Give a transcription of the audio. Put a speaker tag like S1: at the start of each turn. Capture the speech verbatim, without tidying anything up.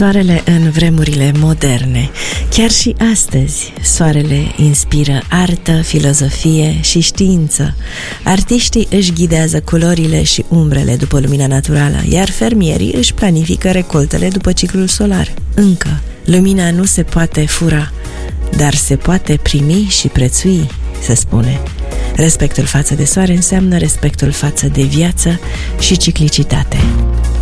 S1: Soarele în vremurile moderne. Chiar și astăzi, soarele inspiră artă, filozofie și știință. Artiștii își ghidează culorile și umbrele după lumina naturală, iar fermierii își planifică recoltele după ciclul solar. Încă, lumina nu se poate fura, dar se poate primi și prețui, se spune. Respectul față de soare înseamnă respectul față de viață și ciclicitate.